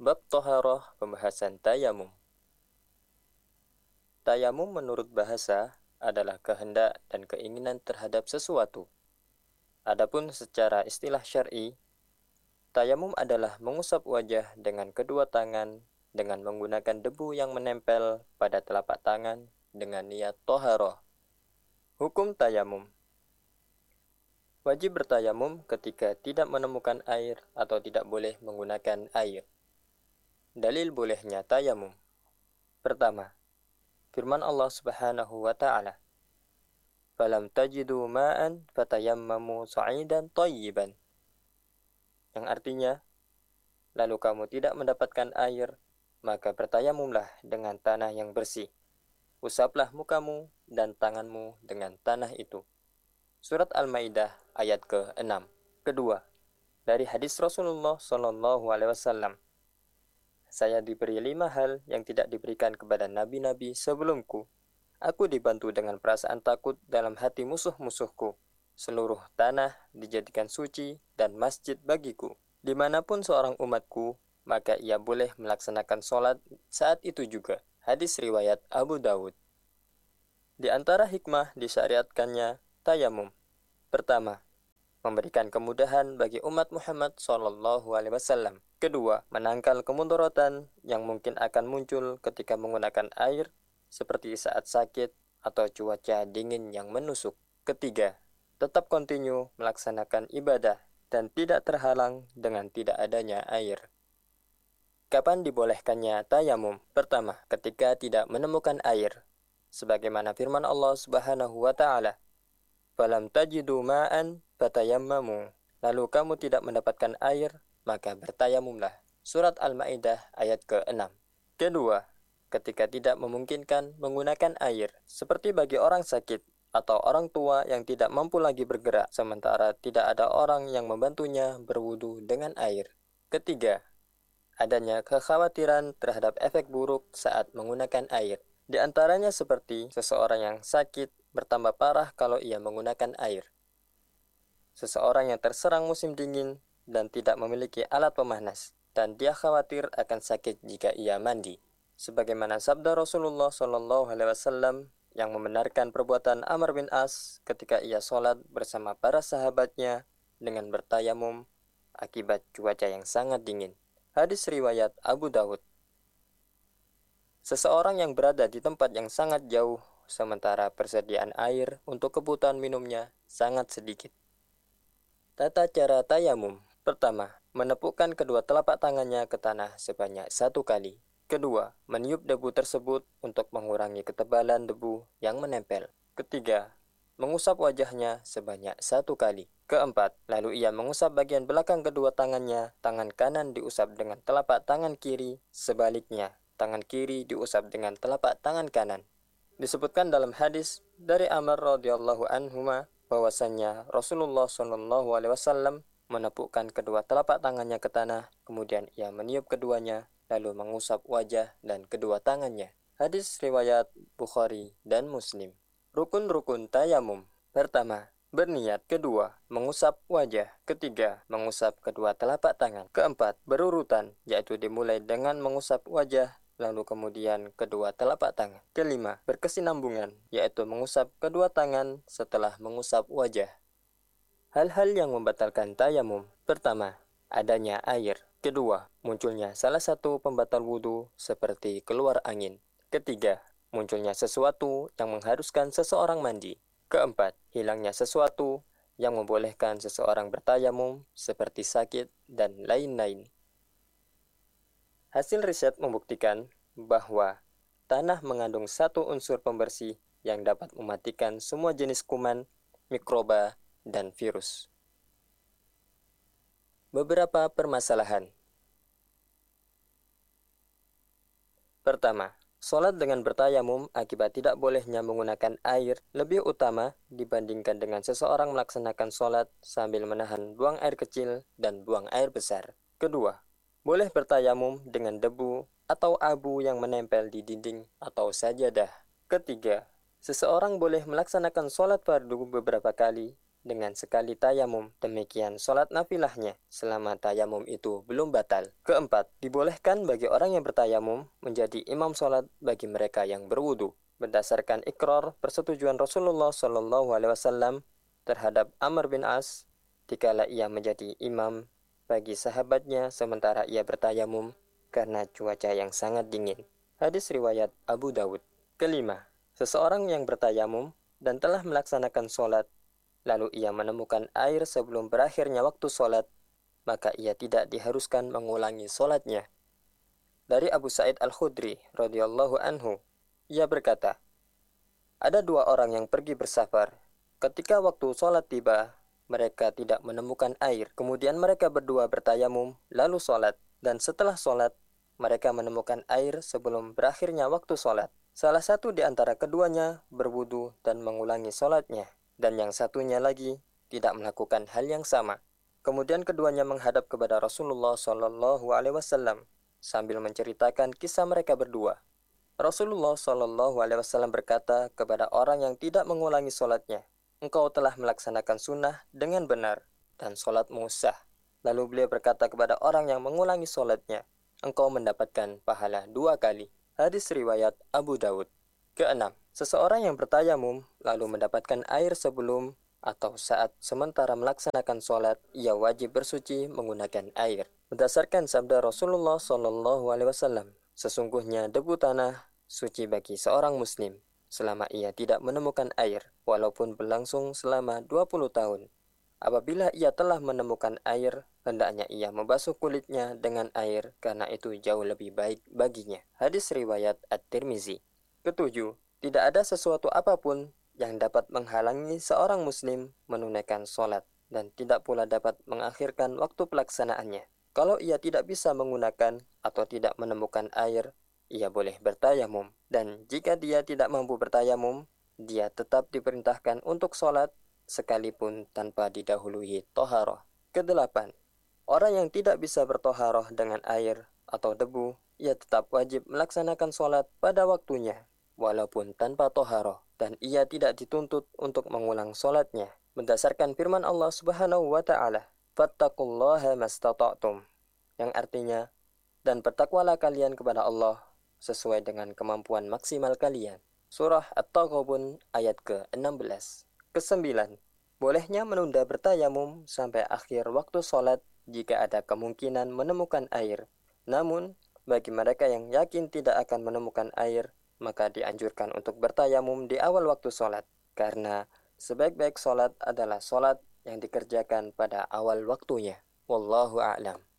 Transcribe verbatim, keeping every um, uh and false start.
Bab Toharoh, pembahasan tayamum. Tayamum menurut bahasa adalah kehendak dan keinginan terhadap sesuatu. Adapun secara istilah syar'i, tayamum adalah mengusap wajah dengan kedua tangan dengan menggunakan debu yang menempel pada telapak tangan dengan niat toharoh. Hukum tayamum. Wajib bertayamum ketika tidak menemukan air atau tidak boleh menggunakan air. Dalil bolehnya tayamum. Pertama, firman Allah Subhanahu wa taala, "Falam tajidu ma'an fatayammamu sa'idan thayyiban." Yang artinya, lalu kamu tidak mendapatkan air, maka bertayamumlah dengan tanah yang bersih. Usaplah mukamu dan tanganmu dengan tanah itu. Surat Al-Maidah ayat ke-enam. Kedua, dari hadis Rasulullah Shallallahu Alaihi Wasallam, saya diberi lima hal yang tidak diberikan kepada nabi-nabi sebelumku. Aku dibantu dengan perasaan takut dalam hati musuh-musuhku. Seluruh tanah dijadikan suci dan masjid bagiku. Dimanapun seorang umatku, maka ia boleh melaksanakan sholat saat itu juga. Hadis riwayat Abu Dawud. Di antara hikmah disyariatkannya tayamum. Pertama, memberikan kemudahan bagi umat Muhammad shallallahu alaihi wasallam. Kedua, menangkal kemudorotan yang mungkin akan muncul ketika menggunakan air, seperti saat sakit atau cuaca dingin yang menusuk. Ketiga, tetap kontinu melaksanakan ibadah dan tidak terhalang dengan tidak adanya air. Kapan dibolehkannya tayamum? Pertama, ketika tidak menemukan air. Sebagaimana firman Allah Subhanahu wa taala, "Falam tajidu ma'an fatayammamu." Lalu kamu tidak mendapatkan air, maka bertayamumlah. Surat Al-Maidah ayat ke-enam. Kedua, ketika tidak memungkinkan menggunakan air, seperti bagi orang sakit atau orang tua yang tidak mampu lagi bergerak, sementara tidak ada orang yang membantunya berwudu dengan air. Ketiga, adanya kekhawatiran terhadap efek buruk saat menggunakan air. Di antaranya seperti seseorang yang sakit bertambah parah kalau ia menggunakan air. Seseorang yang terserang musim dingin dan tidak memiliki alat pemanas, dan dia khawatir akan sakit jika ia mandi. Sebagaimana sabda Rasulullah Shallallahu Alaihi Wasallam yang membenarkan perbuatan Amr bin As ketika ia sholat bersama para sahabatnya dengan bertayamum akibat cuaca yang sangat dingin. Hadis riwayat Abu Dawud. Seseorang yang berada di tempat yang sangat jauh, sementara persediaan air untuk kebutuhan minumnya sangat sedikit. Tata cara tayamum. Pertama, menepukkan kedua telapak tangannya ke tanah sebanyak satu kali. Kedua, meniup debu tersebut untuk mengurangi ketebalan debu yang menempel. Ketiga, mengusap wajahnya sebanyak satu kali. Keempat, lalu ia mengusap bagian belakang kedua tangannya. Tangan kanan diusap dengan telapak tangan kiri, sebaliknya tangan kiri diusap dengan telapak tangan kanan. Disebutkan dalam hadis dari Amr radhiyallahu anhuma bahwasannya Rasulullah shallallahu alaihi wasallam menepukkan kedua telapak tangannya ke tanah, kemudian ia meniup keduanya, lalu mengusap wajah dan kedua tangannya. Hadis riwayat Bukhari dan Muslim. Rukun-rukun tayamum. Pertama, berniat. Kedua, mengusap wajah. Ketiga, mengusap kedua telapak tangan. Keempat, berurutan, yaitu dimulai dengan mengusap wajah, lalu kemudian kedua telapak tangan. Kelima, berkesinambungan, yaitu mengusap kedua tangan setelah mengusap wajah. Hal-hal yang membatalkan tayamum. Pertama, adanya air. Kedua, munculnya salah satu pembatal wudhu seperti keluar angin. Ketiga, munculnya sesuatu yang mengharuskan seseorang mandi. Keempat, hilangnya sesuatu yang membolehkan seseorang bertayamum seperti sakit dan lain-lain. Hasil riset membuktikan bahwa tanah mengandung satu unsur pembersih yang dapat mematikan semua jenis kuman, mikroba, dan virus. Beberapa permasalahan. Pertama, sholat dengan bertayamum akibat tidak bolehnya menggunakan air lebih utama dibandingkan dengan seseorang melaksanakan sholat sambil menahan buang air kecil dan buang air besar. Kedua, boleh bertayamum dengan debu atau abu yang menempel di dinding atau sajadah. Ketiga, seseorang boleh melaksanakan sholat fardu beberapa kali dengan sekali tayamum, demikian sholat nafilahnya selama tayamum itu belum batal. Keempat, dibolehkan bagi orang yang bertayamum menjadi imam sholat bagi mereka yang berwudu. Berdasarkan ikrar persetujuan Rasulullah Shallallahu Alaihi Wasallam terhadap Amr bin As, dikala ia menjadi imam bagi sahabatnya sementara ia bertayamum karena cuaca yang sangat dingin. Hadis riwayat Abu Dawud. Kelima, seseorang yang bertayamum dan telah melaksanakan sholat, lalu ia menemukan air sebelum berakhirnya waktu sholat, maka ia tidak diharuskan mengulangi sholatnya. Dari Abu Sa'id Al-Khudri radhiyallahu anhu, ia berkata, ada dua orang yang pergi bersafar. Ketika waktu sholat tiba, mereka tidak menemukan air. Kemudian mereka berdua bertayamum, lalu sholat. Dan setelah sholat, mereka menemukan air sebelum berakhirnya waktu sholat. Salah satu di antara keduanya berwudu dan mengulangi sholatnya. Dan yang satunya lagi tidak melakukan hal yang sama. Kemudian keduanya menghadap kepada Rasulullah Shallallahu Alaihi Wasallam sambil menceritakan kisah mereka berdua. Rasulullah Shallallahu Alaihi Wasallam berkata kepada orang yang tidak mengulangi sholatnya, engkau telah melaksanakan sunnah dengan benar dan sholatmu sah. Lalu beliau berkata kepada orang yang mengulangi sholatnya, engkau mendapatkan pahala dua kali. Hadis riwayat Abu Dawud. Keenam, seseorang yang bertayamum lalu mendapatkan air sebelum atau saat sementara melaksanakan sholat, ia wajib bersuci menggunakan air. Berdasarkan sabda Rasulullah Shallallahu Alaihi Wasallam, sesungguhnya debu tanah suci bagi seorang muslim selama ia tidak menemukan air, walaupun berlangsung selama dua puluh tahun. Apabila ia telah menemukan air, hendaknya ia membasuh kulitnya dengan air, karena itu jauh lebih baik baginya. Hadis riwayat At-Tirmizi. Ketujuh, tidak ada sesuatu apapun yang dapat menghalangi seorang muslim menunaikan sholat, dan tidak pula dapat mengakhirkan waktu pelaksanaannya. Kalau ia tidak bisa menggunakan atau tidak menemukan air, ia boleh bertayamum. Dan jika dia tidak mampu bertayamum, dia tetap diperintahkan untuk sholat sekalipun tanpa didahului toharoh. Kedelapan, orang yang tidak bisa bertoharoh dengan air atau debu, ia tetap wajib melaksanakan sholat pada waktunya, walaupun tanpa toharoh, dan ia tidak dituntut untuk mengulang sholatnya. Berdasarkan firman Allah Subhanahu wa Ta'ala, fattaqullaha mastata'tum, yang artinya, dan bertakwalah kalian kepada Allah sesuai dengan kemampuan maksimal kalian. Surah At-Taghabun ayat ke enam belas. Kesembilan, bolehnya menunda bertayamum sampai akhir waktu sholat jika ada kemungkinan menemukan air. Namun, bagi mereka yang yakin tidak akan menemukan air, maka dianjurkan untuk bertayamum di awal waktu sholat, karena sebaik-baik sholat adalah sholat yang dikerjakan pada awal waktunya. Wallahu a'lam.